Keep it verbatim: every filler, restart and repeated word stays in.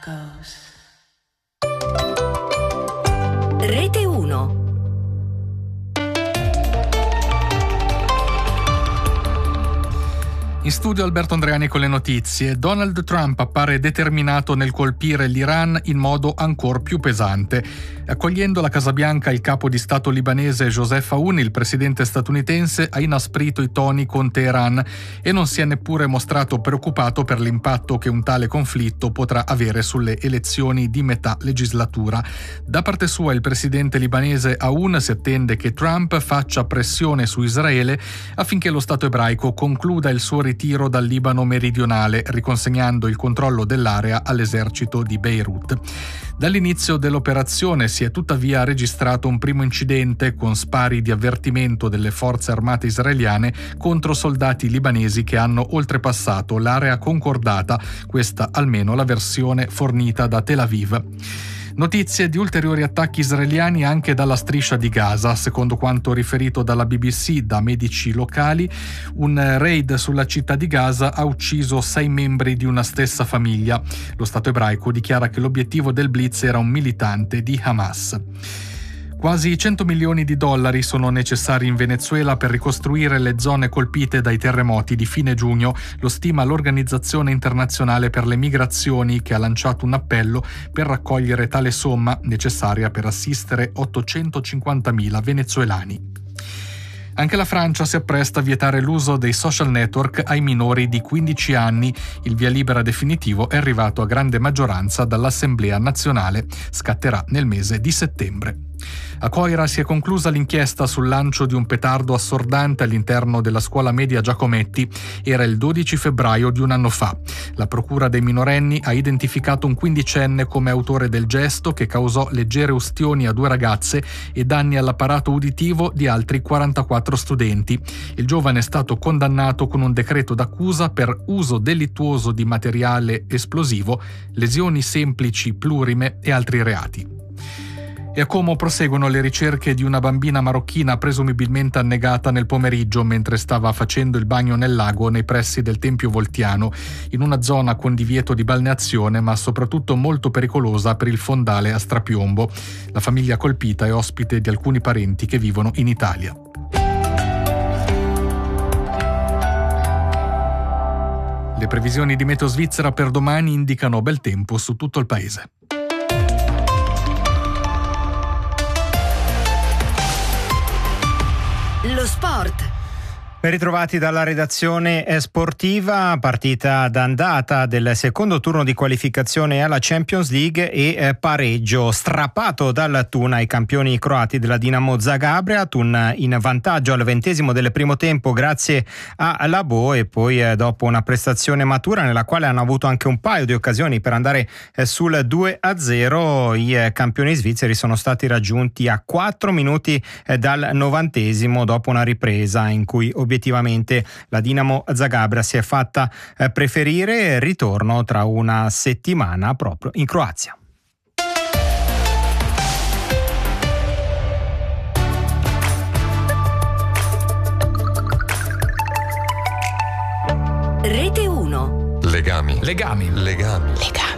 Rete uno. In studio Alberto Andreani con le notizie. Donald Trump appare determinato nel colpire l'Iran in modo ancor più pesante. Accogliendo alla Casa Bianca il capo di Stato libanese Joseph Aoun, il presidente statunitense ha inasprito i toni con Teheran e non si è neppure mostrato preoccupato per l'impatto che un tale conflitto potrà avere sulle elezioni di metà legislatura. Da parte sua il presidente libanese Aoun si attende che Trump faccia pressione su Israele affinché lo Stato ebraico concluda il suo ritiro dal Libano meridionale, riconsegnando il controllo dell'area all'esercito di Beirut. Dall'inizio dell'operazione si è tuttavia registrato un primo incidente con spari di avvertimento delle forze armate israeliane contro soldati libanesi che hanno oltrepassato l'area concordata, questa almeno la versione fornita da Tel Aviv. Notizie di ulteriori attacchi israeliani anche dalla striscia di Gaza. Secondo quanto riferito dalla B B C da medici locali, un raid sulla città di Gaza ha ucciso sei membri di una stessa famiglia. Lo Stato ebraico dichiara che l'obiettivo del blitz era un militante di Hamas. Quasi cento milioni di dollari sono necessari in Venezuela per ricostruire le zone colpite dai terremoti di fine giugno, lo stima l'Organizzazione Internazionale per le Migrazioni, che ha lanciato un appello per raccogliere tale somma necessaria per assistere ottocentocinquantamila venezuelani. Anche la Francia si appresta a vietare l'uso dei social network ai minori di quindici anni. Il via libera definitivo è arrivato a grande maggioranza dall'Assemblea nazionale. Scatterà nel mese di settembre. A Coira si è conclusa l'inchiesta sul lancio di un petardo assordante all'interno della scuola media Giacometti. Era il dodici febbraio di un anno fa. La procura dei minorenni ha identificato un quindicenne come autore del gesto, che causò leggere ustioni a due ragazze e danni all'apparato uditivo di altri quarantaquattro studenti. Il giovane è stato condannato con un decreto d'accusa per uso delittuoso di materiale esplosivo, lesioni semplici plurime e altri reati. E a Como proseguono le ricerche di una bambina marocchina presumibilmente annegata nel pomeriggio mentre stava facendo il bagno nel lago nei pressi del Tempio Voltiano, in una zona con divieto di balneazione ma soprattutto molto pericolosa per il fondale a strapiombo. La famiglia colpita è ospite di alcuni parenti che vivono in Italia. Le previsioni di Meteo Svizzera per domani indicano bel tempo su tutto il paese. Lo sport. Ben ritrovati dalla redazione sportiva, partita d'andata del secondo turno di qualificazione alla Champions League e eh, pareggio strappato dal Thun ai campioni croati della Dinamo Zagabria. Thun in vantaggio al ventesimo del primo tempo grazie a Labo e poi eh, dopo una prestazione matura nella quale hanno avuto anche un paio di occasioni per andare eh, sul due a zero, i eh, campioni svizzeri sono stati raggiunti a quattro minuti eh, dal novantesimo dopo una ripresa in cui obiettivamente la Dinamo Zagabria si è fatta eh, preferire. Ritorno tra una settimana proprio in Croazia. Rete uno. Legami. Legami. Legami. Legami.